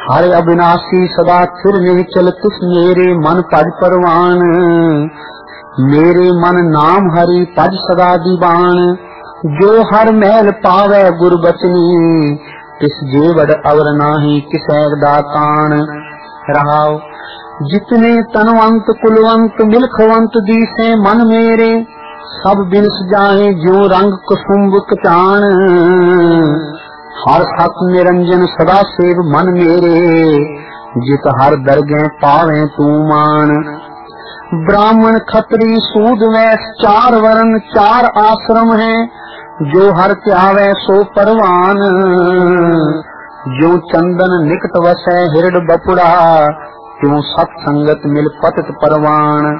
हर अविनाशी सदा थिर निचल तिस मेरे मन पद परवान। मेरे मन नाम हरि पद सदा दीवान। जो हर महल पावै गुर बचनी तिस जेवड़ अवर नाही किसै दातान। रहाओ जितने तनवंत कुलवंत मिलखवंत दीसे मन मेरे सब बिनस जाए ज्यों रंग कुसुम्ब कचान। हर सत निरंजन सदा सेव मन मेरे जित हर दरगह पावे तू मान। ब्राह्मण खत्री सूद वैश्य चार वर्ण चार आश्रम है जो हर त्यावे सो परवान। जो चंदन निकट वसै हिरड बपुड़ा त्यों सत संगत मिल पतित परवान।